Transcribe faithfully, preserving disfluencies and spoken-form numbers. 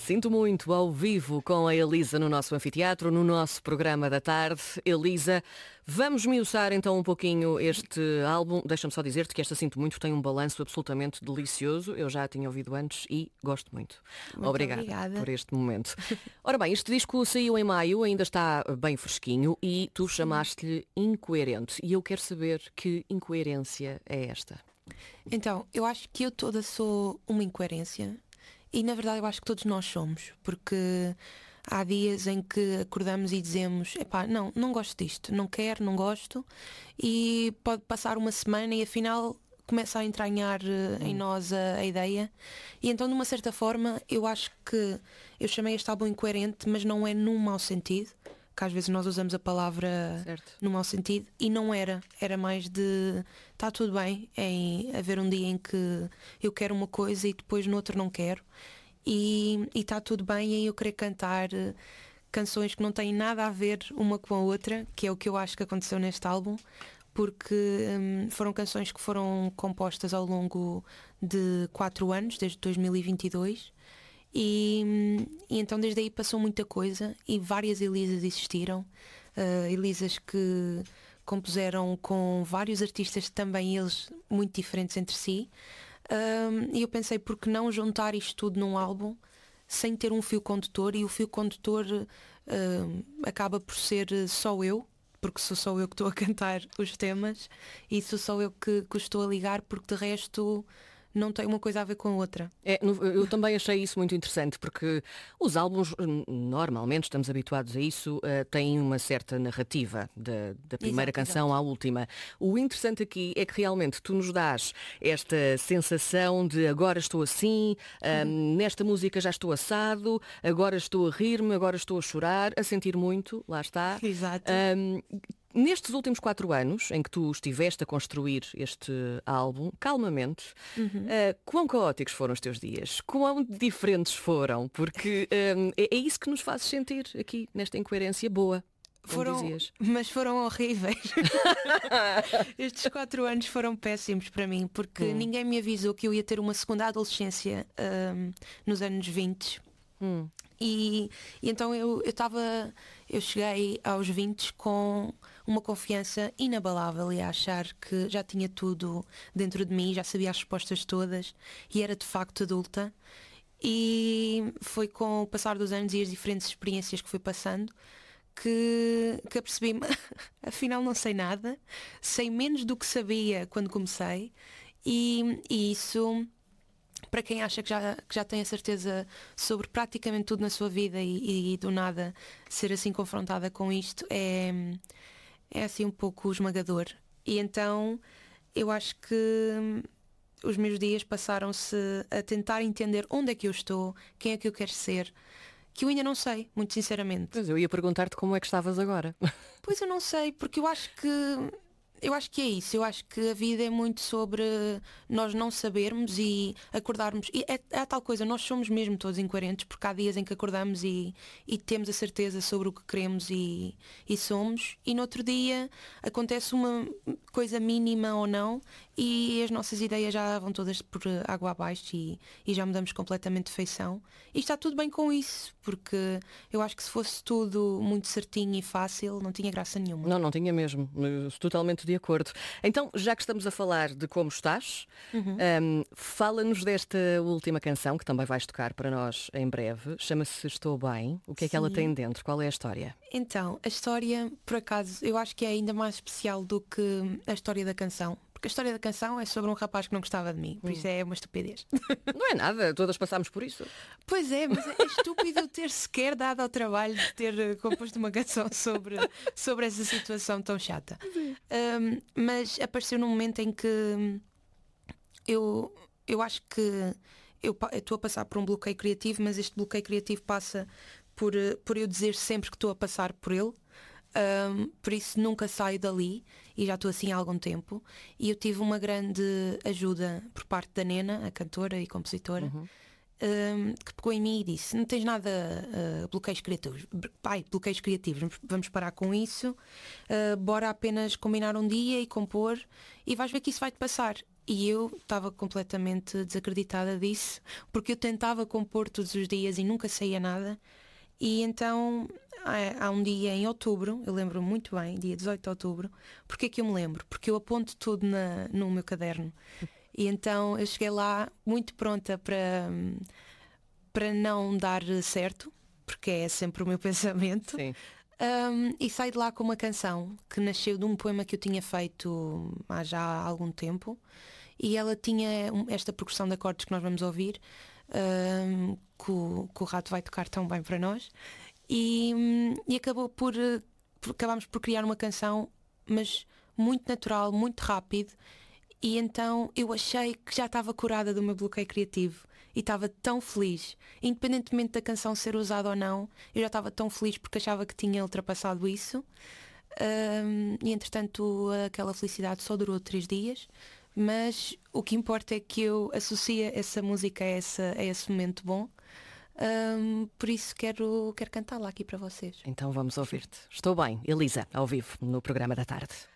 Sinto muito ao vivo com a Elisa no nosso anfiteatro, no nosso programa da tarde. Elisa, vamos miuçar então um pouquinho este álbum. Deixa-me só dizer-te que esta Sinto Muito tem um balanço absolutamente delicioso. Eu já a tinha ouvido antes e gosto muito. Muito obrigada, obrigada por este momento. Ora bem, este disco saiu em maio, ainda está bem fresquinho e tu chamaste-lhe Incoerente. E eu quero saber que incoerência é esta. Então, eu acho que eu toda sou uma incoerência e na verdade eu acho que todos nós somos, porque há dias em que acordamos e dizemos, epá, não, não gosto disto, não quero, não gosto, e pode passar uma semana e afinal começa a entranhar uh, em nós a, a ideia, e então de uma certa forma eu acho que eu chamei este álbum incoerente, mas não é num mau sentido, que às vezes nós usamos a palavra Certo. no mau sentido, e não era, era mais de está tudo bem em haver um dia em que eu quero uma coisa e depois no outro não quero, e está tudo bem em eu querer cantar uh, canções que não têm nada a ver uma com a outra, que é o que eu acho que aconteceu neste álbum, porque um, foram canções que foram compostas ao longo de quatro anos, desde dois mil e vinte e dois. E, e então desde aí passou muita coisa e várias Elisas existiram, uh, Elisas que compuseram com vários artistas também eles muito diferentes entre si, um, e eu pensei por que não juntar isto tudo num álbum sem ter um fio condutor, e o fio condutor uh, acaba por ser só eu, porque sou só eu que estou a cantar os temas e sou só eu que, que os estou a ligar, porque de resto não tem uma coisa a ver com a outra. É, eu também achei isso muito interessante, porque os álbuns, normalmente estamos habituados a isso, uh, têm uma certa narrativa, da, da primeira Exato, canção exato. à última. O interessante aqui é que realmente tu nos dás esta sensação de agora estou assim, um, Uhum. nesta música já estou assado, agora estou a rir-me, agora estou a chorar, a sentir muito, lá está. Exato. Um, Nestes últimos quatro anos em que tu estiveste a construir este álbum, calmamente, Uhum. uh, quão caóticos foram os teus dias? Quão diferentes foram? Porque um, é, é isso que nos faz sentir aqui, nesta incoerência boa, como Foram, dizias. mas foram horríveis. Estes quatro anos foram péssimos para mim, porque Hum. ninguém me avisou que eu ia ter uma segunda adolescência um, nos anos vinte. Hum. E, e então eu estava, eu, eu cheguei aos vinte com uma confiança inabalável e a achar que já tinha tudo dentro de mim, já sabia as respostas todas e era de facto adulta. E foi com o passar dos anos e as diferentes experiências que fui passando que, que apercebi-me, afinal não sei nada, sei menos do que sabia quando comecei, e, e isso, para quem acha que já, que já tem a certeza sobre praticamente tudo na sua vida e, e do nada ser assim confrontada com isto, é, é assim um pouco esmagador. E então eu acho que os meus dias passaram-se a tentar entender onde é que eu estou, quem é que eu quero ser, que eu ainda não sei, muito sinceramente. Pois eu ia perguntar-te como é que estavas agora. Pois eu não sei, porque eu acho que Eu acho que é isso, eu acho que a vida é muito sobre nós não sabermos e acordarmos. E é, é a tal coisa, nós somos mesmo todos incoerentes, porque há dias em que acordamos e, e temos a certeza sobre o que queremos e, e somos, e no outro dia acontece uma coisa mínima ou não e as nossas ideias já vão todas por água abaixo e, e já mudamos completamente de feição. E está tudo bem com isso, porque eu acho que se fosse tudo muito certinho e fácil, não tinha graça nenhuma. Não, não tinha mesmo. Totalmente de acordo. Então, já que estamos a falar de como estás, Uhum. um, fala-nos desta última canção que também vais tocar para nós em breve. Chama-se Estou Bem. O que é que ela Sim. tem dentro? Qual é a história? Então, a história, por acaso, eu acho que é ainda mais especial do que a história da canção. Porque a história da canção é sobre um rapaz que não gostava de mim. Por isso é uma estupidez. Não é nada, todas passámos por isso. Pois é, mas é estúpido eu ter sequer dado ao trabalho de ter uh, composto uma canção sobre, sobre essa situação tão chata. Um, mas apareceu num momento em que eu, eu acho que eu estou a passar por um bloqueio criativo, mas este bloqueio criativo passa por, uh, por eu dizer sempre que estou a passar por ele. Um, por isso nunca saio dali e já estou assim há algum tempo, e eu tive uma grande ajuda por parte da Nena, a cantora e compositora. Uhum. Um, que pegou em mim e disse: não tens nada uh, bloqueios criativos, pai, bloqueios criativos, vamos parar com isso, uh, bora apenas combinar um dia e compor e vais ver que isso vai-te passar. E eu estava completamente desacreditada disso, porque eu tentava compor todos os dias e nunca saía nada. E então há, há um dia em outubro, eu lembro muito bem, dia dezoito de outubro. Porque é que eu me lembro? Porque eu aponto tudo na, no meu caderno. E então eu cheguei lá muito pronta para, para não dar certo, porque é sempre o meu pensamento. Sim. Um, e saí de lá com uma canção que nasceu de um poema que eu tinha feito há já algum tempo, e ela tinha esta progressão de acordes que nós vamos ouvir, um, que, o, que o Rato vai tocar tão bem para nós, e, e acabou por, por acabámos por criar uma canção, mas muito natural, muito rápido. E então eu achei que já estava curada do meu bloqueio criativo e estava tão feliz, independentemente da canção ser usada ou não, eu já estava tão feliz porque achava que tinha ultrapassado isso. Um, e entretanto aquela felicidade só durou três dias, mas o que importa é que eu associo essa música a, essa, a esse momento bom. Um, por isso quero, quero cantá-la aqui para vocês. Então vamos ouvir-te. Estou bem, Elisa, ao vivo, no programa da tarde.